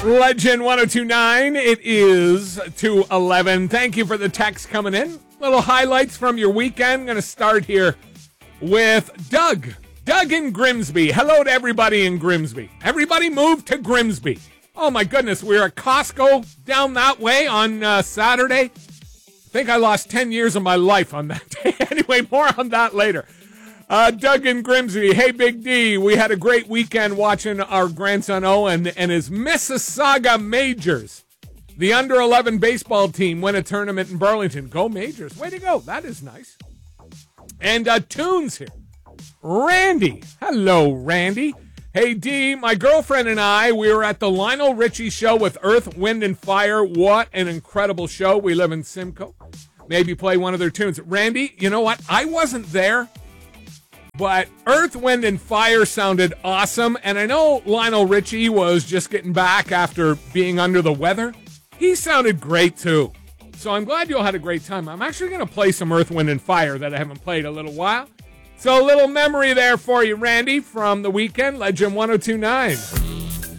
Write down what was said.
Legend 1029, it is 2:11. Thank you for the text coming in. Little highlights from your weekend. I'm going to start here with Doug. Doug in Grimsby. Hello to everybody in Grimsby. Everybody moved to Grimsby. Oh my goodness, we were at Costco down that way on Saturday. I think I lost 10 years of my life on that day. Anyway, more on that later. Doug in Grimsby. Hey, Big D. We had a great weekend watching our grandson Owen and his Mississauga Majors. The under-11 baseball team win a tournament in Burlington. Go Majors. Way to go. That is nice. And Tunes here. Randy. Hello, Randy. Hey, D, my girlfriend and I, we were at the Lionel Richie show with Earth, Wind, and Fire. What an incredible show. We live in Simcoe. Maybe play one of their tunes. Randy, you know what? I wasn't there, but Earth, Wind, and Fire sounded awesome. And I know Lionel Richie was just getting back after being under the weather. He sounded great, too. So I'm glad you all had a great time. I'm actually going to play some Earth, Wind, and Fire that I haven't played a little while. So a little memory there for you, Randy, from the weekend. Legend 1029.